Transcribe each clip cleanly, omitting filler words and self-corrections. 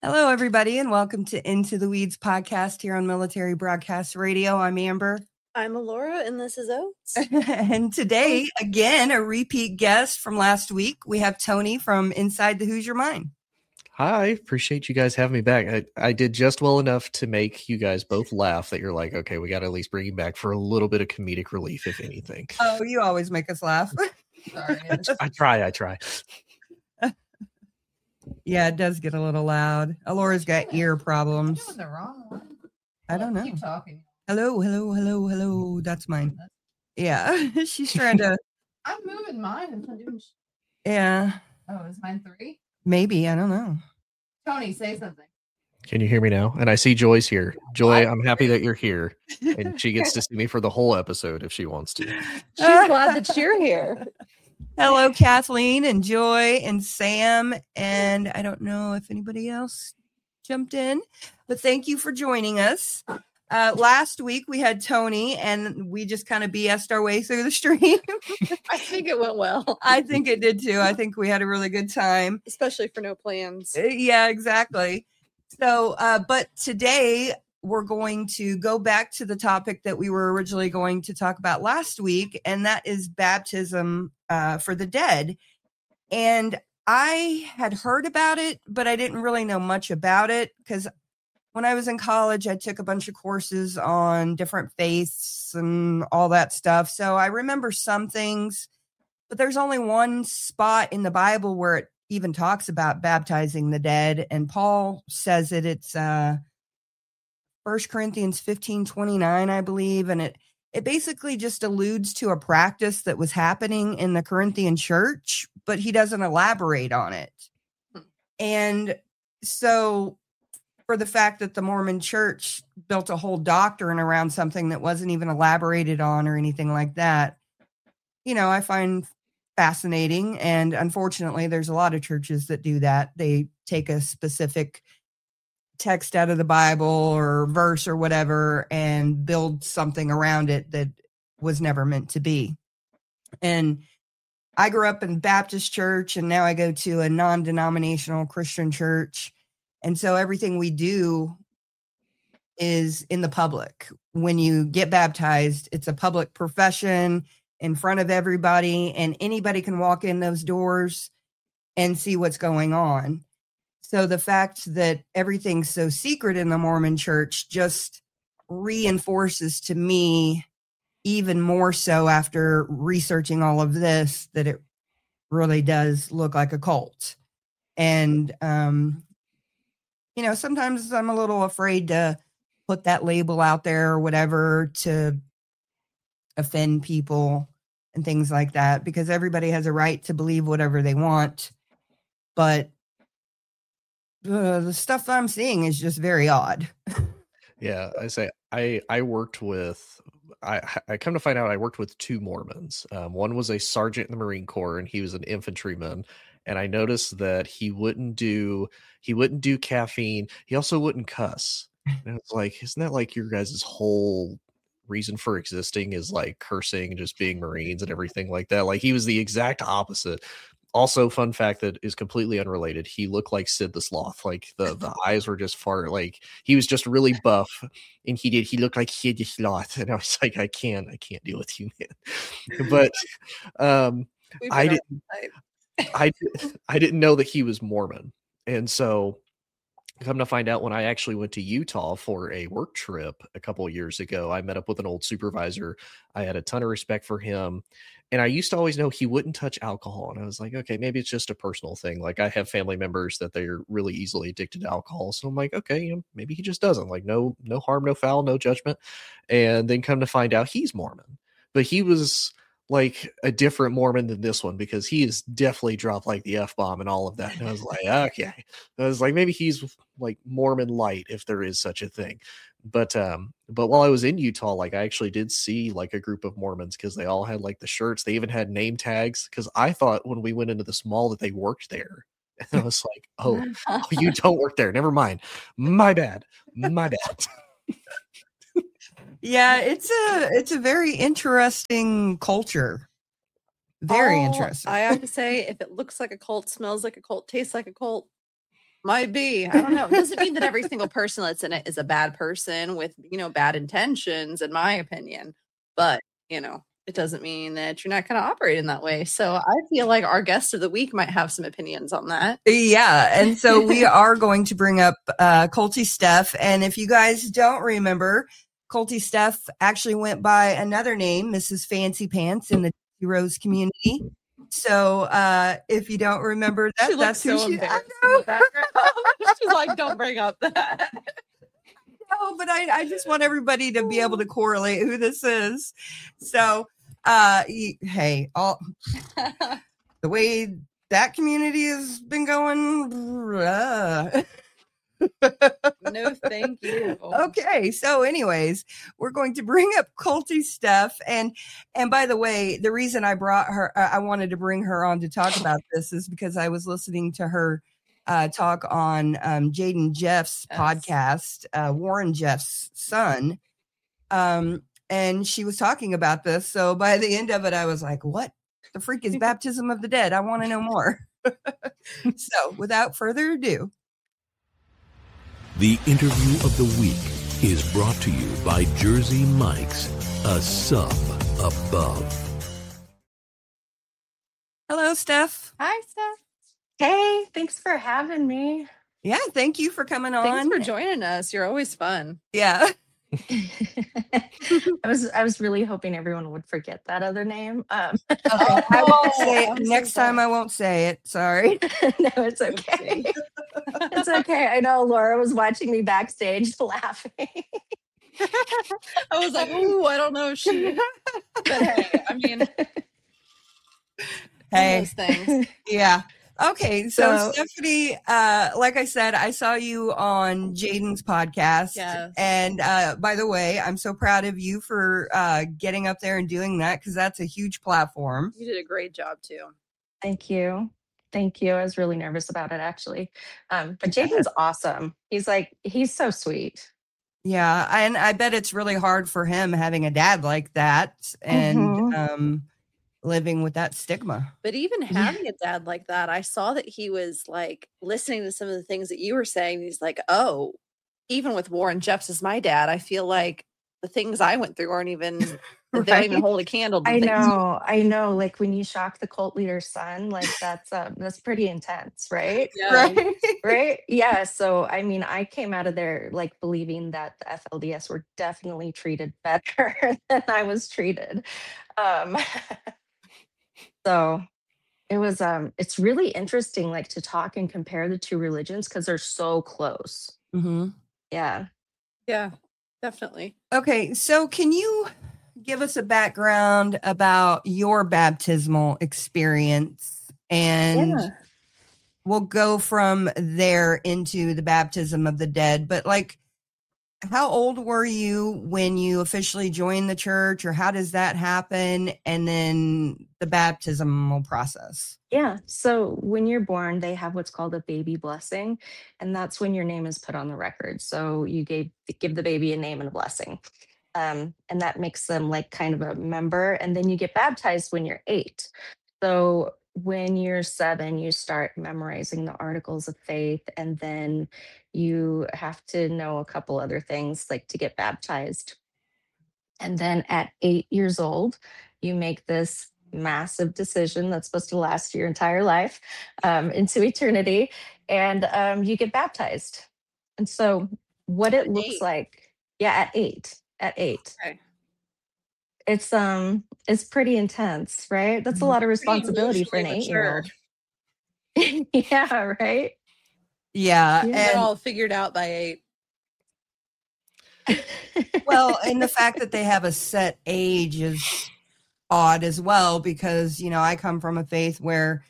Hello, everybody, and welcome to Into the Weeds podcast here on Military Broadcast Radio. I'm Amber. I'm Alora, and this is Oates. And today, again, a repeat guest from last week. We have Tony from Inside the Who's Your Mind. Hi, appreciate you guys having me back. I did just well enough to make you guys both laugh that you're like, okay, we got to at least bring you back for a little bit of comedic relief, if anything. Oh, you always make us laugh. Sorry. I try. Yeah, it does get a little loud. Alora's got ear problems. I'm doing the wrong one. I don't know. Keep talking. Hello. That's mine. Yeah, she's trying to. I'm moving mine and doing. Yeah. Oh, is mine 3? Maybe, I don't know. Tony, say something. Can you hear me now? And I see Joy's here. Joy, I'm happy that you're here, and she gets to see me for the whole episode if she wants to. She's glad that you're here. Hello, Kathleen and Joy and Sam. And I don't know if anybody else jumped in, but thank you for joining us. Last week we had Tony and we just kind of BS'd our way through the stream. I think it went well. I think it did too. I think we had a really good time. Especially for no plans. Yeah, exactly. So, but today we're going to go back to the topic that we were originally going to talk about last week, and that is baptism for the dead. And I had heard about it, but I didn't really know much about it because when I was in college, I took a bunch of courses on different faiths and all that stuff. So I remember some things, but there's only one spot in the Bible where it even talks about baptizing the dead. And Paul says it. It's 1 Corinthians 15:29, I believe. And it basically just alludes to a practice that was happening in the Corinthian church, but he doesn't elaborate on it. And so for the fact that the Mormon church built a whole doctrine around something that wasn't even elaborated on or anything like that, you know, I find fascinating. And unfortunately, there's a lot of churches that do that. They take a specific text out of the Bible or verse or whatever and build something around it that was never meant to be. And I grew up in Baptist church, and now I go to a non-denominational Christian church. And so everything we do is in the public. When you get baptized, it's a public profession in front of everybody, and anybody can walk in those doors and see what's going on. So the fact that everything's so secret in the Mormon church just reinforces to me even more so after researching all of this, that it really does look like a cult. And, you know, sometimes I'm a little afraid to put that label out there or whatever to offend people and things like that, because everybody has a right to believe whatever they want. But the stuff I'm seeing is just very odd. Yeah, I worked with, I come to find out I worked with 2 Mormons. One was a sergeant in the Marine Corps, and he was an infantryman. And I noticed that he wouldn't do caffeine. He also wouldn't cuss. And it's like, isn't that like your guys' whole reason for existing is like cursing and just being Marines and everything like that? Like, he was the exact opposite. Also, fun fact that is completely unrelated, he looked like Sid the Sloth. Like the eyes were just far, like he was just really buff, and he looked like Sid the Sloth. And I was like, I can't deal with you, man. But I didn't know that he was Mormon. And so come to find out, when I actually went to Utah for a work trip a couple of years ago, I met up with an old supervisor. I had a ton of respect for him. And I used to always know he wouldn't touch alcohol. And I was like, okay, maybe it's just a personal thing. Like, I have family members that they're really easily addicted to alcohol. So I'm like, okay, you know, maybe he just doesn't. Like, no harm, no foul, no judgment. And then come to find out he's Mormon. But he was like a different Mormon than this one, because he has definitely dropped like the F-bomb and all of that. And I was like, okay. I was like, maybe he's like Mormon light, if there is such a thing. But while I was in Utah, like, I actually did see like a group of Mormons, because they all had like the shirts. They even had name tags, because I thought when we went into this mall that they worked there. And I was like, oh, you don't work there. Never mind. My bad. Yeah, it's a very interesting culture. Very interesting. I have to say, if it looks like a cult, smells like a cult, tastes like a cult, Might be. I don't know. It doesn't mean that every single person that's in it is a bad person with, bad intentions, in my opinion. But, it doesn't mean that you're not going to operate in that way. So I feel like our guest of the week might have some opinions on that. Yeah. And so we are going to bring up Colty Steph. And if you guys don't remember, Colty Steph actually went by another name, Mrs. Fancy Pants, in the Rose community. So if you don't remember that, She that's looks who so she embarrassed in the background. She's like, don't bring up that. No, but I just want everybody to be able to correlate who this is. So, hey, the way that community has been going. No, thank you. Okay, so anyways, we're going to bring up Colty Steph, and by the way, the reason I brought her, I wanted to bring her on to talk about this is because I was listening to her talk on Jaden Jeff's podcast, Warren Jeff's son, and she was talking about this. So by the end of it, I was like, "What the freak is baptism of the dead? I want to know more." So without further ado. The interview of the week is brought to you by Jersey Mike's, a sub above. Hello, Steph. Hi, Steph. Hey, thanks for having me. Yeah, thank you for coming on. Thanks for joining us. You're always fun. Yeah. I was really hoping everyone would forget that other name. I won't say it. I'm so Next time I won't say it. Sorry. No, it's okay. It's okay. I know Laura was watching me backstage laughing. I was like, ooh, I don't know if she. But hey, I mean, Hey. those things. Yeah. Okay. So, So- Stephanie, like I said, I saw you on Jaden's podcast. Yes. And by the way, I'm so proud of you for getting up there and doing that because that's a huge platform. You did a great job too. Thank you. Thank you. I was really nervous about it actually. But Jaden's awesome. He's so sweet. Yeah. And I bet it's really hard for him having a dad like that and living with that stigma. But even having a dad like that, I saw that he was like listening to some of the things that you were saying. He's like, oh, even with Warren Jeffs as my dad, I feel like the things I went through aren't even, they don't even hold a candle to I things. know. Like when you shock the cult leader's son, like that's pretty intense, right? Yeah. Right? Yeah. So I mean, I came out of there like believing that the FLDS were definitely treated better than I was treated. So it was it's really interesting like to talk and compare the two religions because they're so close. Mm-hmm. Yeah. Yeah, definitely. Okay, so can you give us a background about your baptismal experience? And we'll go from there into the baptism of the dead. But like, how old were you when you officially joined the church, or how does that happen? And then the baptismal process. Yeah. So when you're born, they have what's called a baby blessing, and that's when your name is put on the record. So you give the baby a name and a blessing. And that makes them like kind of a member. And then you get baptized when you're 8. So when you're 7, you start memorizing the articles of faith, and then you have to know a couple other things like to get baptized. And then at 8 years old, you make this massive decision that's supposed to last your entire life into eternity, and you get baptized. And so what it looks 8. like, at 8. Okay. It's pretty intense, right? That's a lot of responsibility for an emotionally 8-year-old. Yeah, right. Yeah. Yeah. They're And all figured out by 8. well, and the fact that they have a set age is odd as well, because, I come from a faith where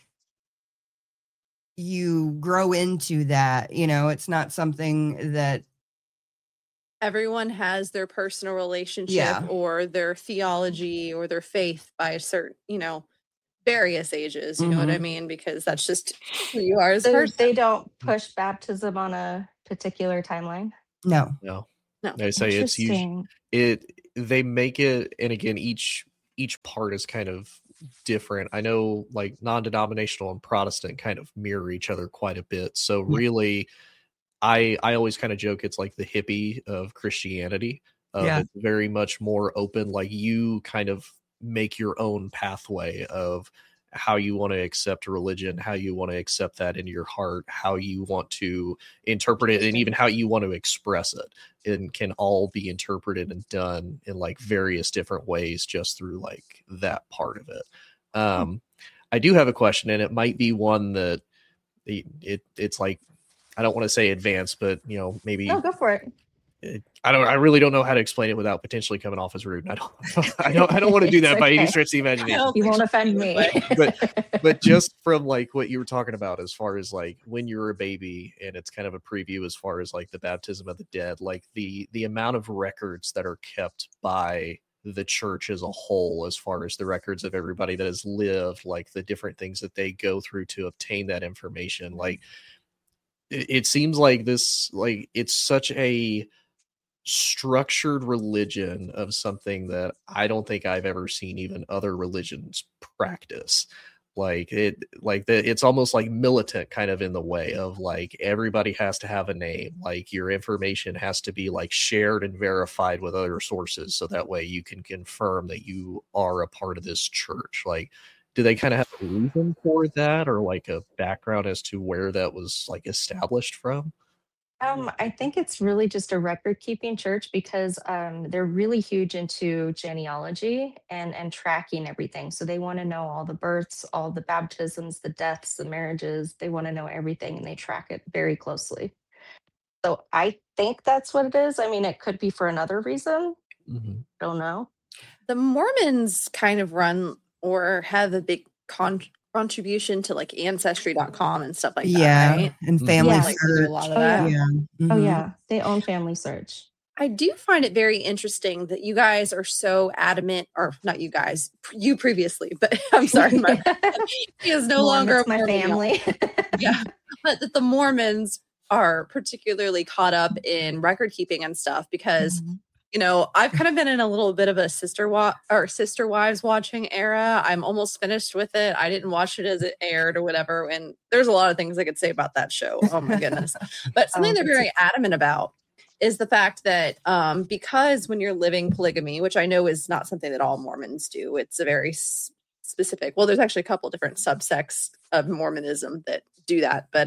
you grow into that, it's not something that Everyone has their personal relationship Yeah. or their theology or their faith by a certain, various ages. You know what I mean? Because that's just who you are as a So person. they don't push baptism on a particular timeline. no. No. They say it's usually Interesting. they make it, and again, each part is kind of different. I know like non-denominational and Protestant kind of mirror each other quite a bit. So really, I always kind of joke it's like the hippie of Christianity. Yeah. It's very much more open. Like you kind of make your own pathway of how you want to accept religion, how you want to accept that into your heart, how you want to interpret it, and even how you want to express it. It can all be interpreted and done in like various different ways just through like that part of it. I do have a question, and it might be one that it's like, I don't want to say advanced, but you know, maybe No, go for it. I really don't know how to explain it without potentially coming off as rude. I don't want to do that It's by any okay. stretch of the imagination. You won't offend me. But just from like what you were talking about as far as like when you're a baby, and it's kind of a preview as far as like the baptism of the dead, like the amount of records that are kept by the church as a whole, as far as the records of everybody that has lived, like the different things that they go through to obtain that information. Like it seems like this, like it's such a structured religion of something that I don't think I've ever seen even other religions practice. Like it's almost like militant kind of in the way of like everybody has to have a name, like your information has to be like shared and verified with other sources, so that way you can confirm that you are a part of this church. Like, do they kind of have a reason for that, or like a background as to where that was like established from? I think it's really just a record keeping church because they're really huge into genealogy and tracking everything. So they want to know all the births, all the baptisms, the deaths, the marriages. They want to know everything and they track it very closely. So I think that's what it is. I mean, it could be for another reason. Don't know. The Mormons kind of run or have a big contribution to like ancestry.com and stuff like that, right? And Family Yeah. Like, they do a lot of Oh, that. yeah. Oh Mhm. yeah, they own Family Search. I do find it very interesting that you guys are so adamant, or not you guys, you previously, but I'm sorry, my he is no longer a my Mormon now. family. Yeah, but that the Mormons are particularly caught up in record keeping and stuff because Mhm. you know, I've kind of been in a little bit of a sister wives watching era. I'm almost finished with it. I didn't watch it as it aired or whatever. And there's a lot of things I could say about that show. Oh my goodness. But something they're very adamant about is the fact that because when you're living polygamy, which I know is not something that all Mormons do, it's a very specific, well, there's actually a couple different subsects of Mormonism that do that. But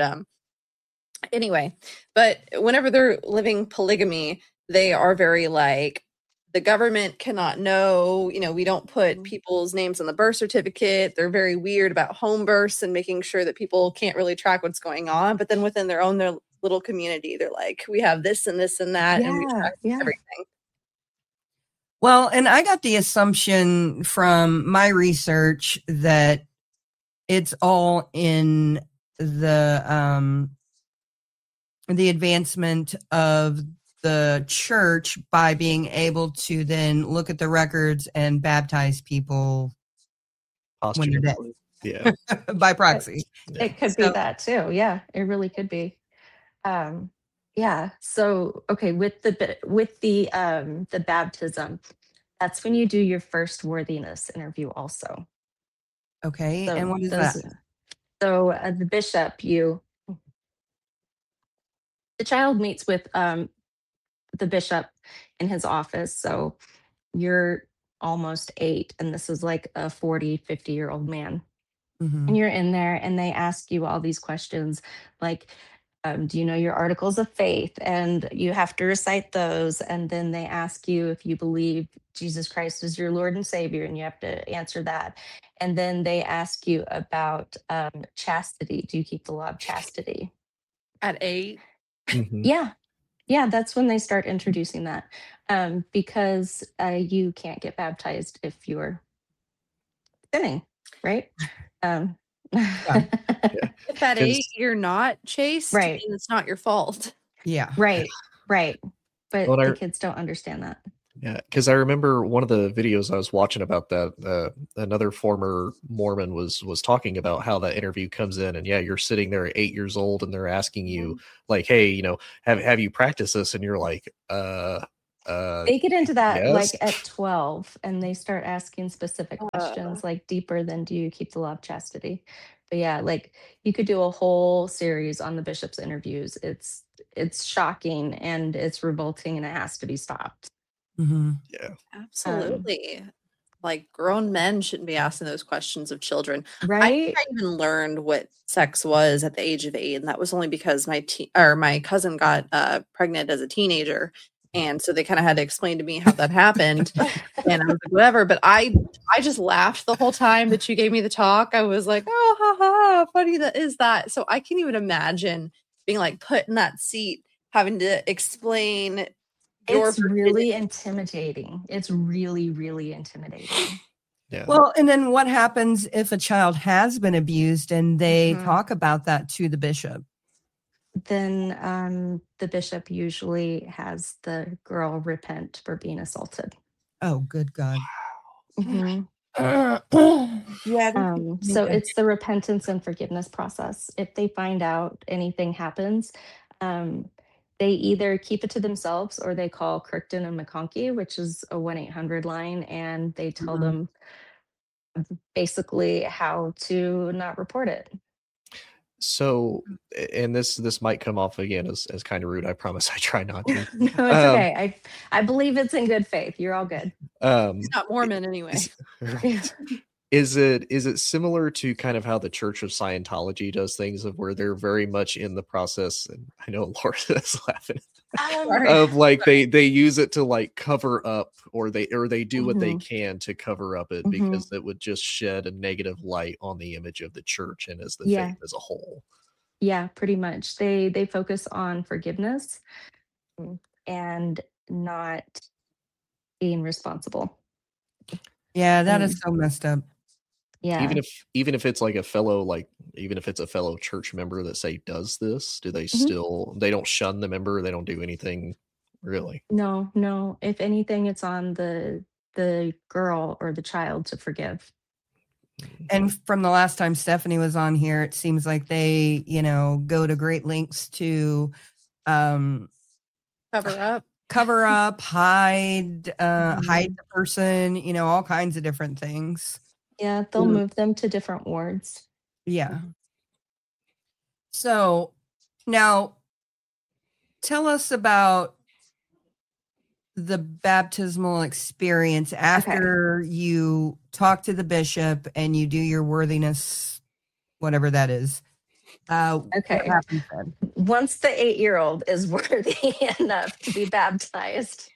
anyway, but whenever they're living polygamy, they are very like, the government cannot know, you know, we don't put people's names on the birth certificate. They're very weird about home births and making sure that people can't really track what's going on. But then within their little community, they're like, we have this and this and that, and we track everything. Well, and I got the assumption from my research that it's all in the advancement of the church by being able to then look at the records and baptize people when they're dead. Yeah. By proxy. It could be that too. Yeah, it really could be. Yeah. So okay, with the baptism, that's when you do your first worthiness interview also. Okay. So And what is that? So the bishop, the child meets with the bishop in his office. So you're almost 8 and this is like a 40, 50-year-old man. Mhm. And you're in there and they ask you all these questions like, do you know your articles of faith? And you have to recite those. And then they ask you if you believe Jesus Christ is your Lord and Savior, and you have to answer that. And then they ask you about chastity. Do you keep the law of chastity? At 8? Yeah. Yeah, that's when they start introducing that. Because you can't get baptized if you're sinning, right? If at 8 you're not chaste, Right. then it's not your fault. Yeah. Right. But Well, the kids don't understand that. Yeah, because I remember one of the videos I was watching about that. Another former Mormon was talking about how that interview comes in, and yeah, you're sitting there at 8 years old, and they're asking you like, "Hey, you know, have you practiced this?" And you're like, They get into that yes. like at 12 and they start asking specific questions like deeper than do you keep the law of chastity? But yeah, like you could do a whole series on the bishop's interviews. It's shocking and it's revolting and it has to be stopped. Mm-hmm. Yeah. Absolutely. Like grown men shouldn't be asking those questions of children. I Right? think I even learned what sex was at the age of 8, and that was only because my cousin got pregnant as a teenager, and so they kind of had to explain to me how that happened. And I was like, whatever. But I just laughed the whole time that you gave me the talk. I was like, oh, ha ha, funny that is that. So I can't even imagine being like put in that seat, having to explain. It's really intimidating. It's really, really intimidating. Yeah. Well, and then what happens if a child has been abused and they Mhm. talk about that to the bishop? Then the bishop usually has the girl repent for being assaulted. Oh, good God. Mhm. Yeah. So it's the repentance and forgiveness process. If they find out anything happens, they either keep it to themselves or they call Crichton and McConkey, which is a 1-800 line, and they tell Mhm. them basically how to not report it. So, and this might come off again as kind of rude. I promise I try not to. No, it's okay. I believe it's in good faith. You're all good. It's not Mormon anyway. Right. Is it similar to kind of how the Church of Scientology does things, of where they're very much in the process, and I know Laura is laughing, of like they use it to like cover up, or they do what they can to cover up it, because it would just shed a negative light on the image of the church and as the faith as a whole. Yeah, pretty much. They focus on forgiveness and not being responsible. Yeah, that is so messed up. Yeah. Even if it's like a fellow, even if it's a fellow church member that say does this, do they still, they don't shun the member, they don't do anything really? No. If anything, it's on the girl or the child to forgive. And from the last time Stephanie was on here, it seems like they, go to great lengths to cover up, hide the person, all kinds of different things. Yeah, they'll move them to different wards. Yeah. So now tell us about the baptismal experience after you talk to the bishop and you do your worthiness, whatever that is. What happens then? Once the 8-year-old is worthy enough to be baptized,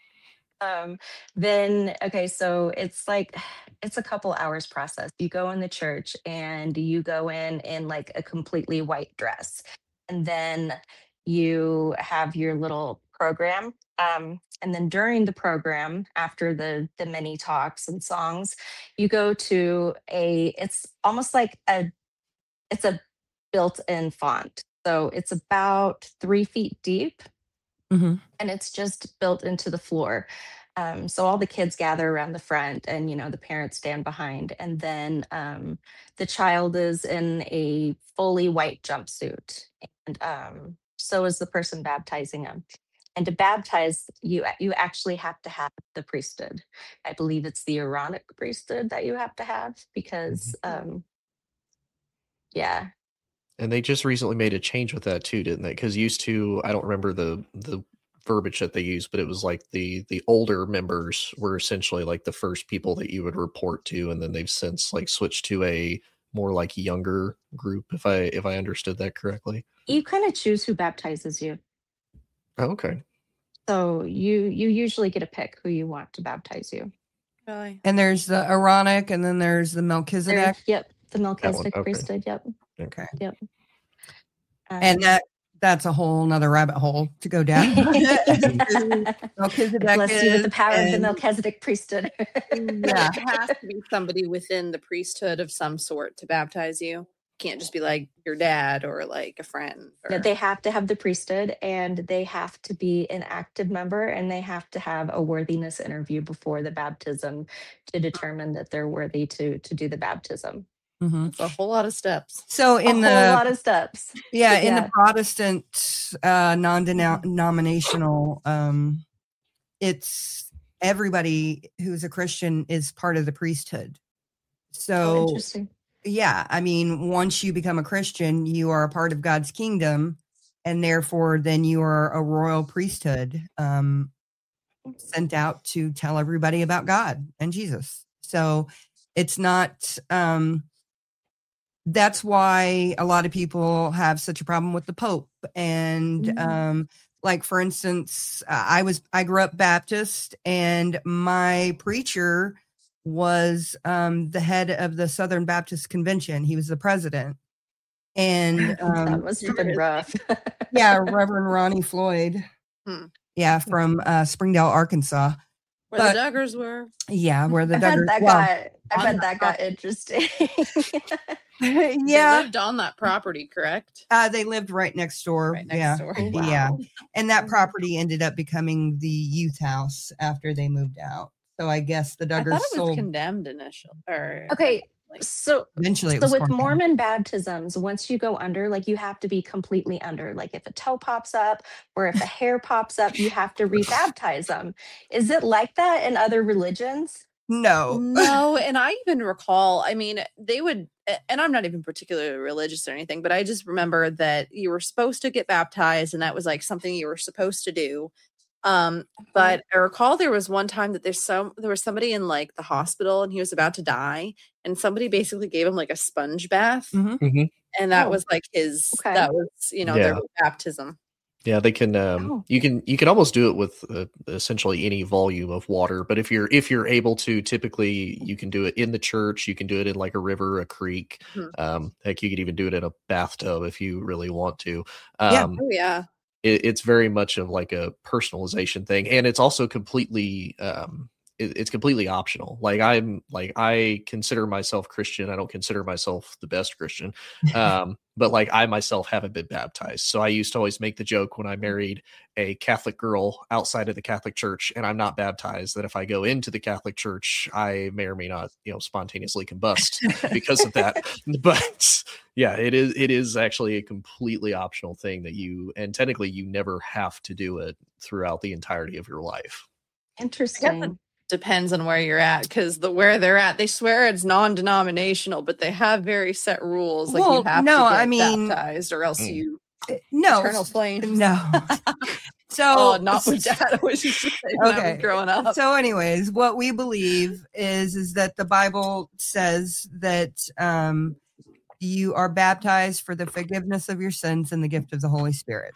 then so it's a couple hours process. You go in the church and you go in like a completely white dress, and then you have your little program, and then during the program, after the many talks and songs, you go to it's almost like it's a built-in font, so it's about 3 feet deep. And it's just built into the floor. So all the kids gather around the front and, the parents stand behind. And then the child is in a fully white jumpsuit. And so is the person baptizing them. And to baptize, you actually have to have the priesthood. I believe it's the Aaronic priesthood that you have to have because, yeah. And they just recently made a change with that too, didn't they? Because used to, I don't remember the verbiage that they used, but it was like the older members were essentially like the first people that you would report to, and then they've since like switched to a more like younger group, if I understood that correctly. You kind of choose who baptizes you. Oh, okay. So you usually get to pick who you want to baptize you. Really? And there's the Aaronic, and then there's the Melchizedek. Yep, the Melchizedek priesthood. Yep. Okay. Yep. And that's a whole nother rabbit hole to go down. Melchizedek bless you with the power of the Melchizedek priesthood. Yeah, it has to be somebody within the priesthood of some sort to baptize you. Can't just be like your dad or like a friend. No, they have to have the priesthood, and they have to be an active member, and they have to have a worthiness interview before the baptism to determine that they're worthy to do the baptism. It's a whole lot of steps. So in a whole lot of steps. In the Protestant non-denominational it's everybody who's a Christian is part of the priesthood. Oh, So interesting. yeah, I mean, once you become a Christian, you are a part of God's kingdom, and therefore then you are a royal priesthood, sent out to tell everybody about God and Jesus. So it's not that's why a lot of people have such a problem with the Pope. And like, for instance, I grew up Baptist, and my preacher was the head of the Southern Baptist Convention. He was the president. And That must have been rough. yeah, Reverend Ronnie Floyd. Yeah, from Springdale, Arkansas. Where But- the Duggars were. Yeah, where the I bet Duggars. that well, got interesting. They yeah, lived on that property, correct? they lived right next door. Right next yeah, door. Oh, wow. yeah, and that property ended up becoming the youth house after they moved out. So I guess the I Duggars thought it was sold. condemned initially. Or Okay, like, so Eventually, it so was with torn down. Mormon baptisms, once you go under, like, you have to be completely under. Like, if a toe pops up or if a hair pops up, you have to rebaptize them. Is it like that in other religions? No, no, and I even recall, I mean, they would, and I'm not even particularly religious or anything, but I just remember that you were supposed to get baptized, and that was like something you were supposed to do. But I recall there was one time that there was somebody in like the hospital, and he was about to die, and somebody basically gave him like a sponge bath, Mhm. and that Oh, was like his, okay. that was, you know, Yeah. their baptism. Yeah, they can. Oh. You can almost do it with essentially any volume of water. But if you're able to, typically you can do it in the church. You can do it in like a river, a creek. Heck, you could even do it in a bathtub if you really want to. Yeah. Oh yeah. It's very much of like a personalization thing, and it's also completely it's completely optional. Like I consider myself Christian. I don't consider myself the best Christian, but like I myself haven't been baptized. So I used to always make the joke when I married a Catholic girl outside of the Catholic Church, and I'm not baptized, that if I go into the Catholic Church, I may or may not, spontaneously combust because of that. But yeah, it is actually a completely optional thing and technically you never have to do it throughout the entirety of your life. Interesting. Depends on where you're at, because where they're at, they swear it's non-denominational, but they have very set rules. Like, Well, you have no, to get I mean- baptized, or else you no, eternal flame. no. So Oh, not what Dad always used to say when I Okay. was growing up. So, anyways, what we believe is that the Bible says that you are baptized for the forgiveness of your sins and the gift of the Holy Spirit.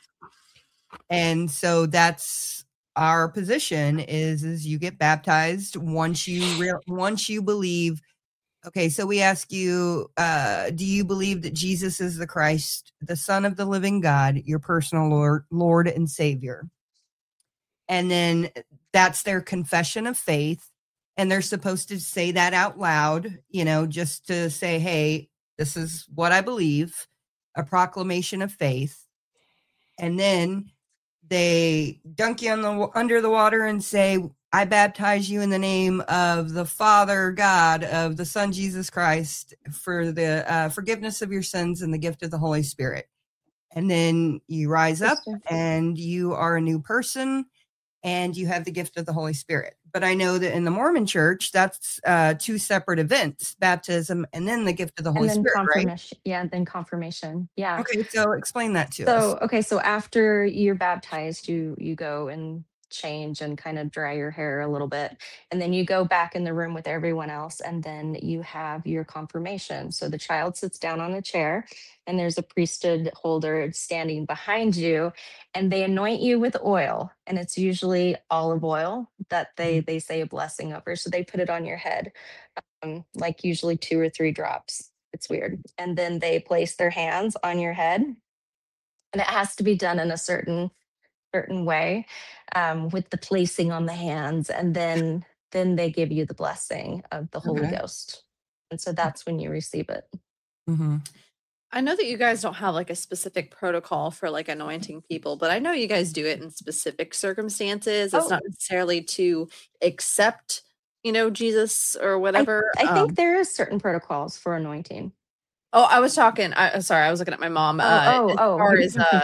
And so that's our position is you get baptized once you believe. Okay, so we ask you, do you believe that Jesus is the Christ, the Son of the living God, your personal Lord and Savior? And then that's their confession of faith. And they're supposed to say that out loud, just to say, hey, this is what I believe, a proclamation of faith. And then they dunk you under the water and say, I baptize you in the name of the Father God, of the Son Jesus Christ, for the forgiveness of your sins and the gift of the Holy Spirit. And then you rise up and you are a new person and you have the gift of the Holy Spirit. But I know that in the Mormon church, that's two separate events, baptism and then the gift of the Holy And then Spirit, right? confirmation. Yeah, then confirmation. Yeah. Okay, so explain that to us. So after you're baptized, you go and change and kind of dry your hair a little bit, and then you go back in the room with everyone else, and then you have your confirmation. So the child sits down on a chair, and there's a priesthood holder standing behind you, and they anoint you with oil, and it's usually olive oil that they say a blessing over. So they put it on your head, like usually 2 or 3 drops. It's weird. And then they place their hands on your head, and it has to be done in a certain way, with the placing on the hands, and then they give you the blessing of the Holy Okay. Ghost, and so that's when you receive it. Mm-hmm. I know that you guys don't have like a specific protocol for like anointing people, but I know you guys do it in specific circumstances. It's Oh. not necessarily to accept, Jesus or whatever. I think there is certain protocols for anointing. Oh, I was talking. Sorry, I was looking at my mom. As far as yeah.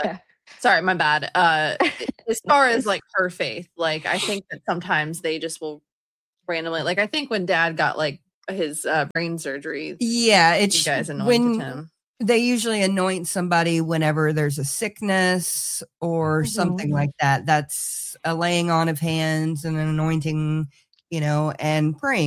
Sorry, my bad. As far as like her faith, like I think that sometimes they just will randomly, like I think when Dad got like his brain surgery, Yeah, you it's guys anointed when him. they usually anoint somebody whenever there's a sickness or something like that. That's a laying on of hands and an anointing, and praying.